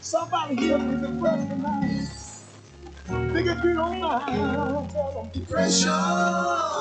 Somebody here with depression tonight. Think if you don't mind, tell them depression.